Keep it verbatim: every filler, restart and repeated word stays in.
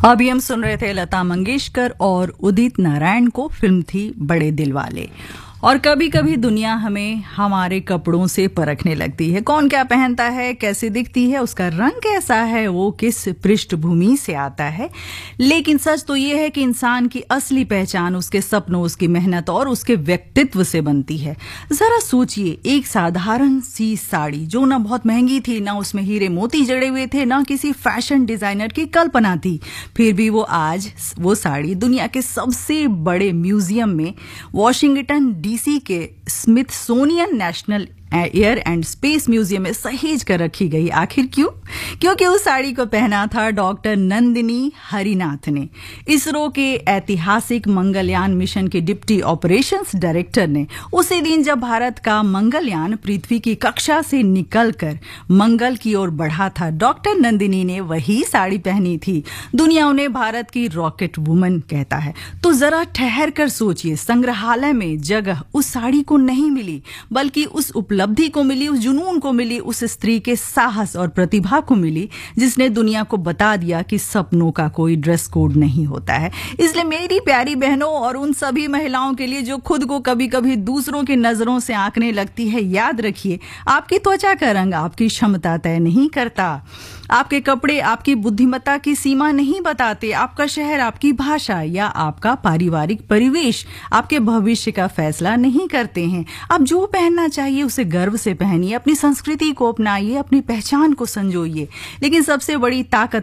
अभी हम सुन रहे थे लता मंगेशकर और उदित नारायण को। फिल्म थी बड़े दिल वाले। और कभी कभी दुनिया हमें हमारे कपड़ों से परखने लगती है। कौन क्या पहनता है, कैसी दिखती है, उसका रंग कैसा है, वो किस पृष्ठभूमि से आता है। लेकिन सच तो ये है कि इंसान की असली पहचान उसके सपनों, उसकी मेहनत और उसके व्यक्तित्व से बनती है। जरा सोचिए, एक साधारण सी साड़ी जो ना बहुत महंगी थी, ना उसमें हीरे मोती जड़े हुए थे, ना किसी फैशन डिजाइनर की कल्पना थी, फिर भी वो आज वो साड़ी दुनिया के सबसे बड़े म्यूजियम में, वॉशिंगटन डीसी के Smithsonian national air and space museum में सहेज कर रखी गई। आखिर क्यों? क्योंकि उस साड़ी को पहना था डॉक्टर नंदिनी हरिनाथ ने, इसरो के ऐतिहासिक मंगलयान मिशन के डिप्टी ऑपरेशंस डायरेक्टर ने। उसी दिन जब भारत का मंगलयान पृथ्वी की कक्षा से निकलकर मंगल की ओर बढ़ा था, डॉक्टर नंदिनी ने वही साड़ी पहनी थी। दुनिया उन्हें भारत की रॉकेट वुमन कहता है। तो जरा ठहर कर सोचिए, संग्रहालय में जगह उस साड़ी को नहीं मिली, बल्कि उस उपलब्धि को मिली, उस जुनून को मिली, उस स्त्री के साहस और प्रतिभा को मिली, जिसने दुनिया को बता दिया कि सपनों का कोई ड्रेस कोड नहीं होता है। इसलिए मेरी प्यारी बहनों और उन सभी महिलाओं के लिए जो खुद को कभी कभी दूसरों की नजरों से आंकने लगती है, याद रखिए, आपकी त्वचा का रंग आपकी क्षमता तय नहीं करता। आपके कपड़े आपकी बुद्धिमत्ता की सीमा नहीं बताते। आपका शहर, आपकी भाषा या आपका पारिवारिक परिवेश आपके भविष्य का फैसला नहीं करते हैं। आप जो पहनना चाहिए उसे गर्व से पहनिए, अपनी संस्कृति को अपनाइए, अपनी पहचान को संजोइए। लेकिन सबसे बड़ी ताकत